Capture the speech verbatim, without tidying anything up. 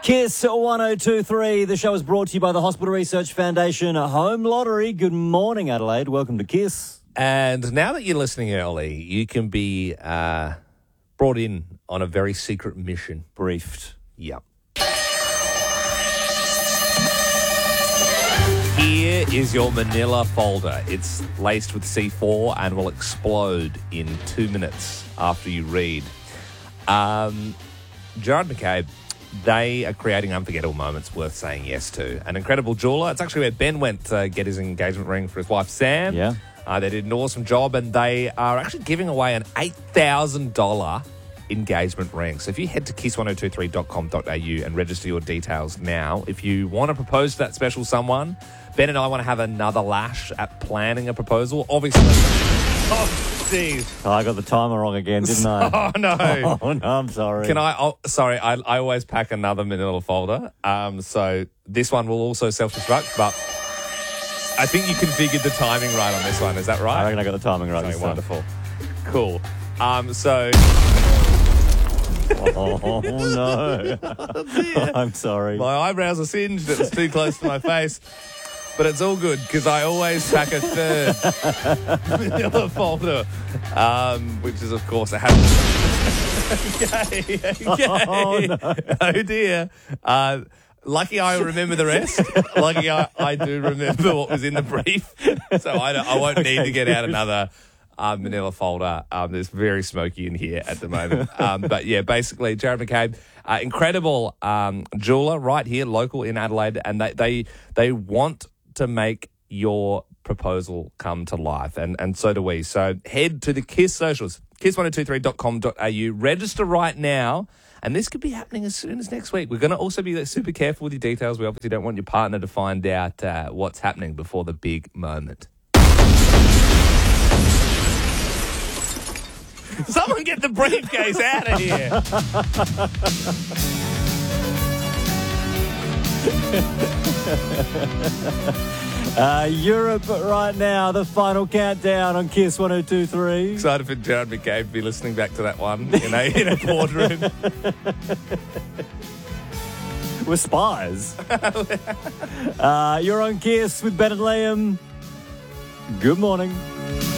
Kiss one oh two three. The show is brought to you by the Hospital Research Foundation Home Lottery. Good morning, Adelaide. Welcome to Kiss. And now that you're listening early, you can be uh, brought in on a very secret mission. Briefed. Yep. Here is your manila folder. It's laced with C four and will explode in two minutes after you read. Um, Gerard McCabe, they are creating unforgettable moments worth saying yes to. An incredible jeweler. It's actually where Ben went to get his engagement ring for his wife, Sam. Yeah. Uh, they did an awesome job, and they are actually giving away an eight thousand dollars engagement ring. So if you head to kiss one oh two three dot com dot a u and register your details now, if you want to propose to that special someone, Ben and I want to have another lash at planning a proposal. Obviously. Oh, Oh, I got the timer wrong again, didn't I? Oh, no. Oh, no, I'm sorry. Can I? Oh, sorry, I, I always pack another manila folder. Um, so this one will also self-destruct, but I think you configured the timing right on this one. Is that right? I reckon I got the timing right. Okay, this wonderful. Cool. Um, so... Oh, no. Oh, I'm sorry. My eyebrows are singed. It's too close to my face. But it's all good because I always pack a third manila folder, um, which is, of course, a habit. okay, okay. Oh, no. Oh, dear. Uh, lucky I remember the rest. Lucky I, I do remember what was in the brief. So I, don't, I won't Okay, need to get good. out another uh, manila folder. Um, there's very smoky in here at the moment. Um, but, yeah, basically, Jared McCabe, uh, incredible um, jeweler right here, local in Adelaide, and they, they, they want to make your proposal come to life, and and so do we. So head to the Kiss socials, kiss one oh two three dot com dot a u, register right now, and this could be happening as soon as next week. We're going to also be super careful with your details. We obviously don't want your partner to find out uh, what's happening before the big moment. Someone get the briefcase out of here. Uh, Europe right now, the final countdown on Kiss one oh two three. Excited for Jared McCabe to be listening back to that one in a, in a boardroom. We're spies. uh, you're on Kiss with Ben and Liam. Good morning.